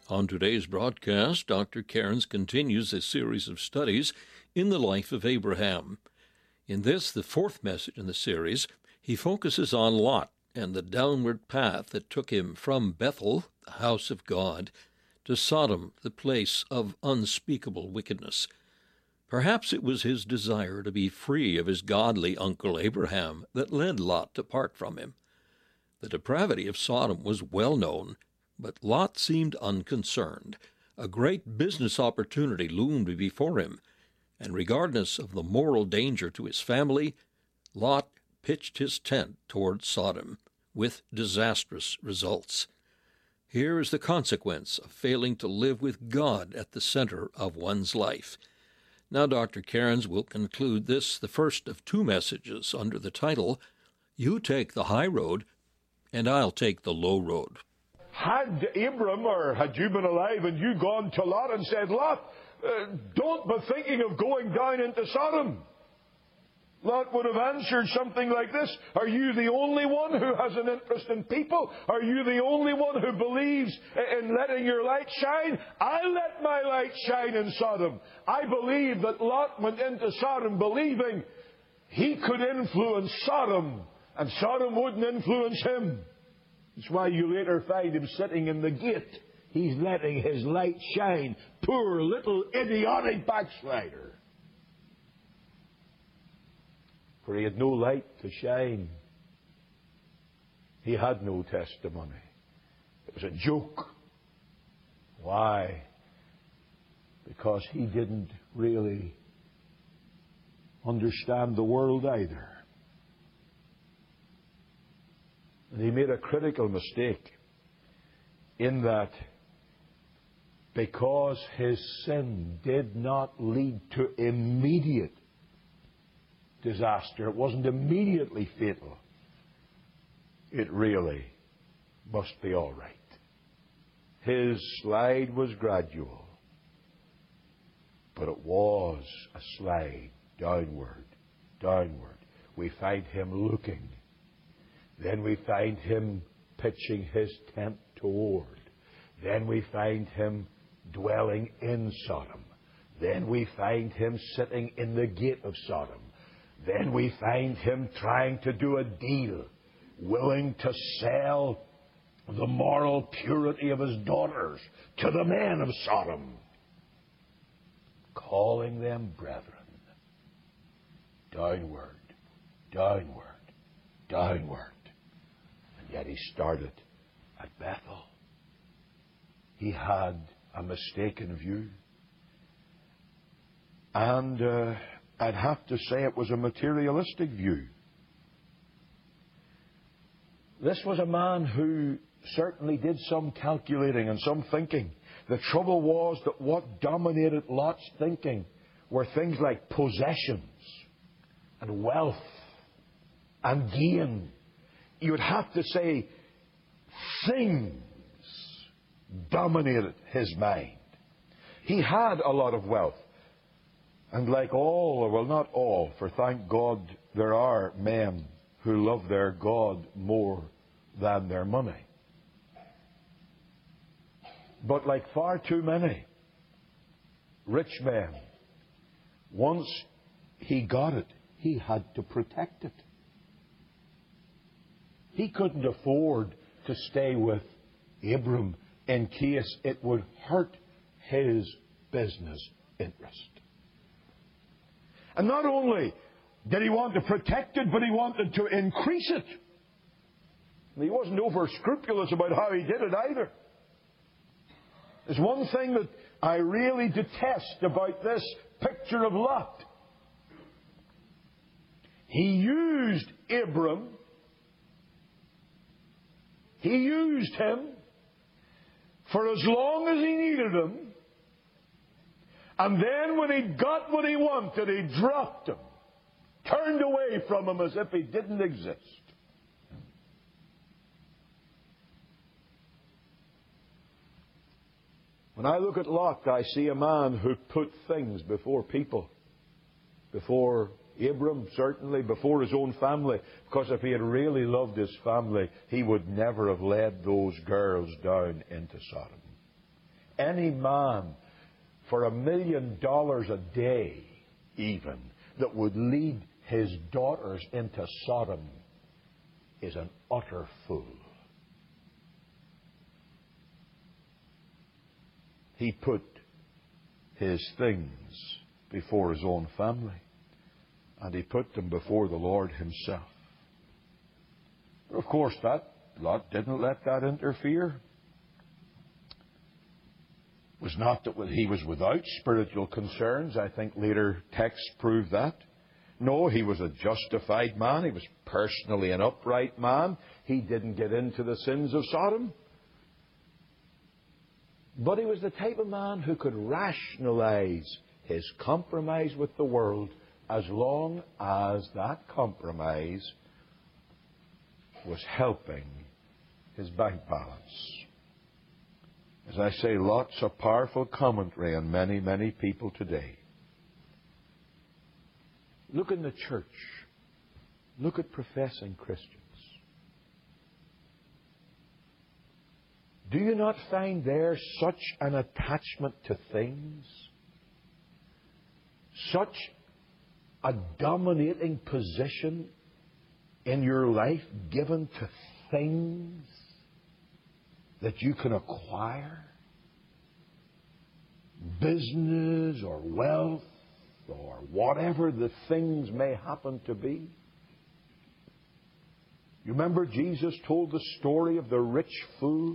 On today's broadcast, Dr. Cairns continues a series of studies in the life of Abraham. In this, the fourth message in the series, he focuses on Lot and the downward path that took him from Bethel, the house of God, to Sodom, the place of unspeakable wickedness. Perhaps it was his desire to be free of his godly uncle Abraham that led Lot to part from him. The depravity of Sodom was well known, but Lot seemed unconcerned. A great business opportunity loomed before him, and regardless of the moral danger to his family, Lot pitched his tent toward Sodom, with disastrous results. Here is the consequence of failing to live with God at the center of one's life. Now Dr. Cairns will conclude this, the first of two messages, under the title, You Take the High Road, and I'll Take the Low Road. Had Abram, or had you been alive and you gone to Lot and said, Lot, don't be thinking of going down into Sodom, Lot would have answered something like this: Are you the only one who has an interest in people? Are you the only one who believes in letting your light shine? I let my light shine in Sodom. I believe that Lot went into Sodom believing he could influence Sodom, and Sodom wouldn't influence him. That's why you later find him sitting in the gate. He's letting his light shine. Poor little idiotic backslider. For he had no light to shine. He had no testimony. It was a joke. Why? Because he didn't really understand the world either. And he made a critical mistake in that because his sin did not lead to immediate disaster, it wasn't immediately fatal, it really must be all right. His slide was gradual, but it was a slide downward, downward. We find him looking. Then we find him pitching his tent toward. Then we find him dwelling in Sodom. Then we find him sitting in the gate of Sodom. Then we find him trying to do a deal, willing to sell the moral purity of his daughters to the men of Sodom, calling them brethren. Downward, downward, downward. And yet he started at Bethel. He had a mistaken view. And I'd have to say it was a materialistic view. This was a man who certainly did some calculating and some thinking. The trouble was that what dominated Lot's thinking were things like possessions and wealth and gain. You would have to say things dominated his mind. He had a lot of wealth. And like all, or well, not all, for thank God there are men who love their God more than their money. But like far too many rich men, once he got it, he had to protect it. He couldn't afford to stay with Abram in case it would hurt his business interest. And not only did he want to protect it, but he wanted to increase it. And he wasn't over scrupulous about how he did it either. There's one thing that I really detest about this picture of Lot. He used Abram. He used him for as long as he needed him. And then when he got what he wanted, he dropped him, turned away from him as if he didn't exist. When I look at Lot, I see a man who put things before people. Before Abram, certainly, before his own family. Because if he had really loved his family, he would never have led those girls down into Sodom. any man for $1 million a day, even, that would lead his daughters into Sodom is an utter fool. He put his things before his own family, and he put them before the Lord himself. Of course, Lot didn't let that interfere. It was not that he was without spiritual concerns. I think later texts prove that. No, he was a justified man. He was personally an upright man. He didn't get into the sins of Sodom. But he was the type of man who could rationalize his compromise with the world as long as that compromise was helping his bank balance. As I say, lots of powerful commentary on many, many people today. Look in the church. Look at professing Christians. Do you not find there such an attachment to things? Such a dominating position in your life given to things that you can acquire? Business or wealth or whatever the things may happen to be. You remember Jesus told the story of the rich fool?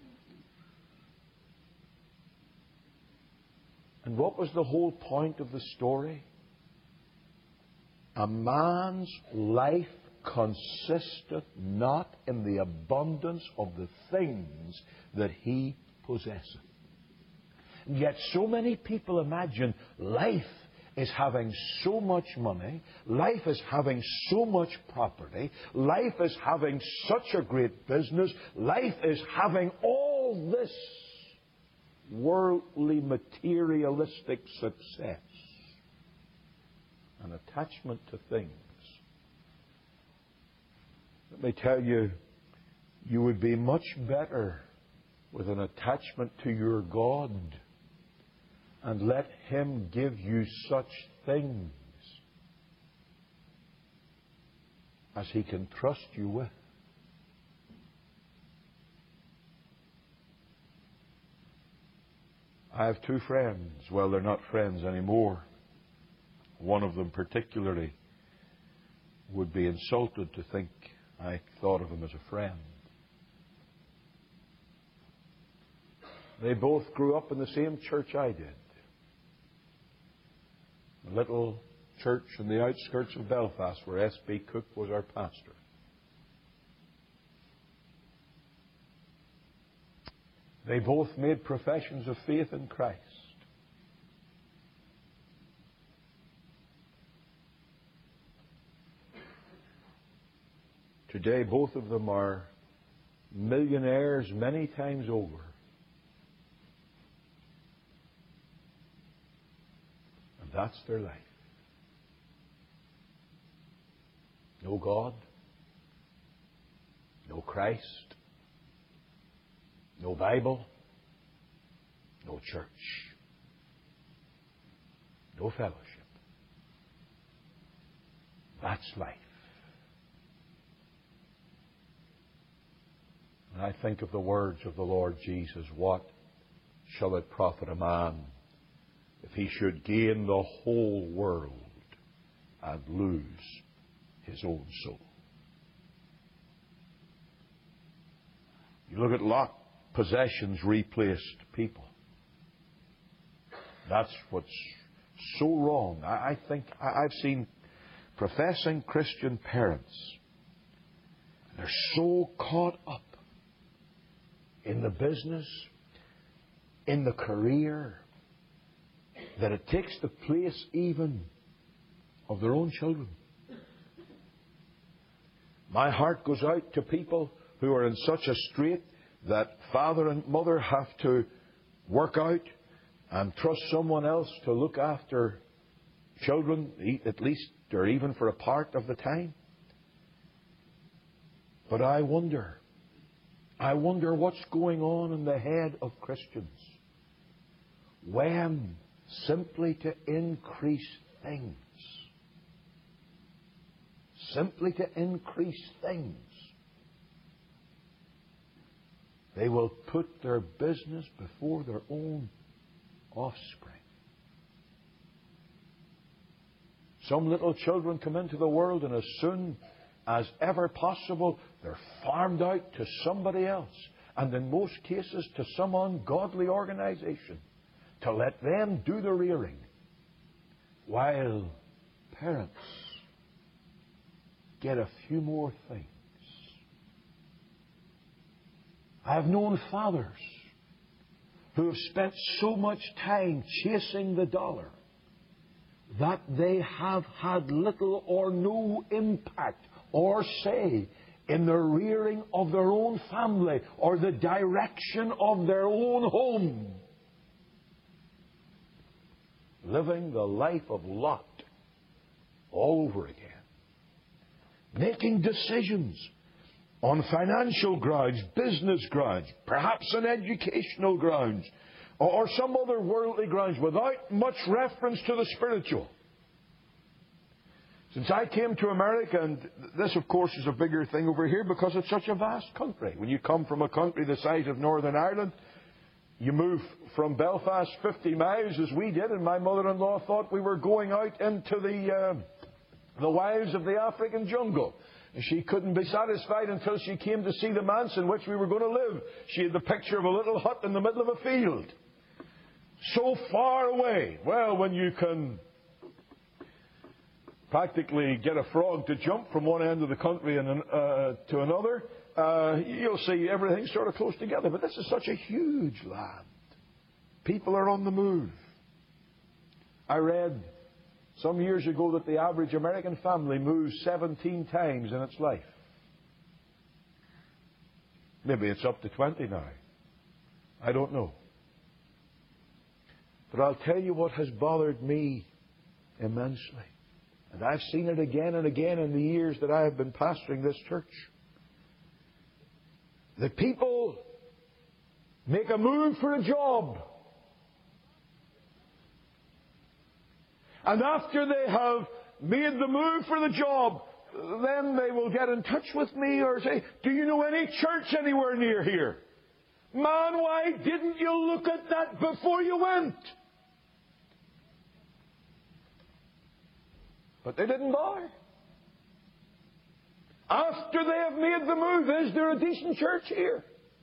And what was the whole point of the story? A man's life consisteth not in the abundance of the things that he possesseth. And yet so many people imagine life is having so much money, life is having so much property, life is having such a great business, life is having all this worldly, materialistic success. An attachment to things. Let me tell you, you would be much better with an attachment to your God and let Him give you such things as He can trust you with. I have two friends. Well, they're not friends anymore. One of them particularly would be insulted to think I thought of him as a friend. They both grew up in the same church I did. A little church in the outskirts of Belfast where S.B. Cook was our pastor. They both made professions of faith in Christ. Today, both of them are millionaires many times over. And that's their life. No God, no Christ, no Bible, no church, no fellowship. That's life. And I think of the words of the Lord Jesus, what shall it profit a man if he should gain the whole world and lose his own soul? You look at Lot, possessions replaced people. That's what's so wrong. I think I've seen professing Christian parents. They're so caught up in the business, in the career, that it takes the place even of their own children. My heart goes out to people who are in such a strait that father and mother have to work out and trust someone else to look after children, at least or even for a part of the time. But I wonder what's going on in the head of Christians when simply to increase things. Simply to increase things. They will put their business before their own offspring. Some little children come into the world, and as soon as ever possible, they're farmed out to somebody else, and in most cases to some ungodly organization, to let them do the rearing, while parents get a few more things. I have known fathers who have spent so much time chasing the dollar that they have had little or no impact or say in the rearing of their own family or the direction of their own home. Living the life of Lot all over again. Making decisions on financial grounds, business grounds, perhaps on educational grounds, or some other worldly grounds without much reference to the spiritual. Since I came to America, and this of course is a bigger thing over here because it's such a vast country. When you come from a country the size of Northern Ireland, you move from Belfast 50 miles as we did, and my mother-in-law thought we were going out into the wilds of the African jungle. And she couldn't be satisfied until she came to see the manse in which we were going to live. She had the picture of a little hut in the middle of a field. So far away. Well, when you can practically get a frog to jump from one end of the country to another, you'll see everything sort of close together. But this is such a huge land. People are on the move. I read some years ago that the average American family moves 17 times in its life. Maybe it's up to 20 now. I don't know. But I'll tell you what has bothered me immensely. And I've seen it again and again in the years that I have been pastoring this church. That people make a move for a job. And after they have made the move for the job, then they will get in touch with me or say, "Do you know any church anywhere near here? Man, why didn't you look at that before you went?" But they didn't bother. After they have made the move, is there a decent church here?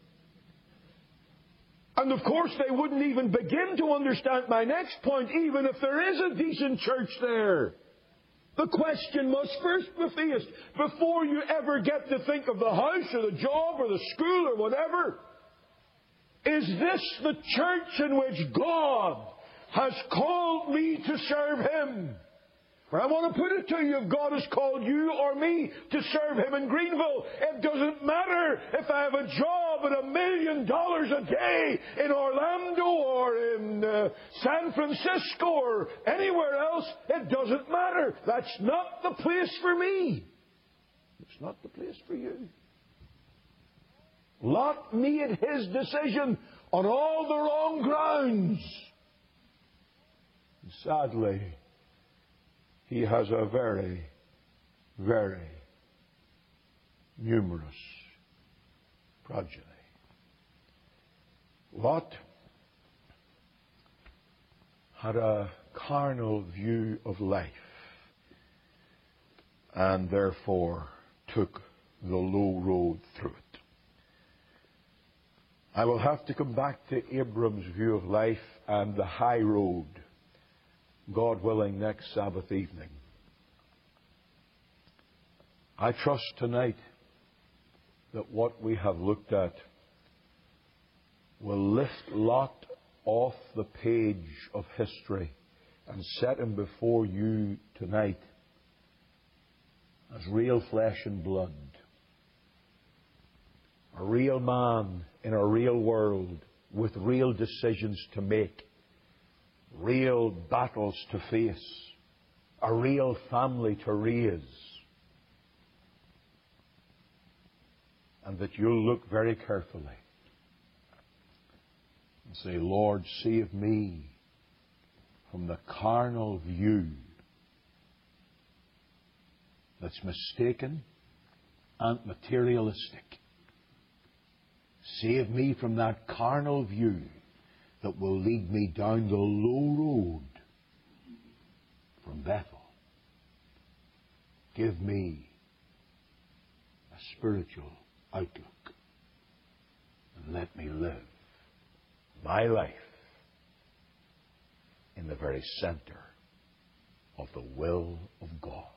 And of course they wouldn't even begin to understand my next point, even if there is a decent church there. The question must first be faced before you ever get to think of the house or the job or the school or whatever. Is this the church in which God has called me to serve Him? For I want to put it to you, if God has called you or me to serve Him in Greenville, it doesn't matter if I have a job at $1 million a day in Orlando or in San Francisco or anywhere else. It doesn't matter. That's not the place for me. It's not the place for you. Lot made his decision on all the wrong grounds. And sadly, he has a very, very numerous progeny. Lot had a carnal view of life and therefore took the low road through it. I will have to come back to Abram's view of life and the high road, God willing, next Sabbath evening. I trust tonight that what we have looked at will lift Lot off the page of history and set him before you tonight as real flesh and blood. A real man in a real world with real decisions to make. Real battles to face, a real family to raise, and that you'll look very carefully and Say, Lord, save me from the carnal view that's mistaken and materialistic. Save me from that carnal view that will lead me down the low road from Bethel. Give me a spiritual outlook and let me live my life in the very center of the will of God.